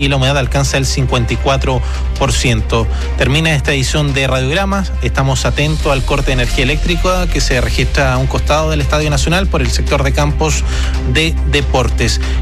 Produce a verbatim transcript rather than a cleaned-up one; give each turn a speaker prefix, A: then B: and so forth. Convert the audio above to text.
A: y la humedad alcanza el cincuenta y cuatro por ciento. Termina esta edición de Radiogramas. Estamos atentos al corte de energía eléctrica que se registra a un costado del Estadio Nacional por el sector de campos de deportes.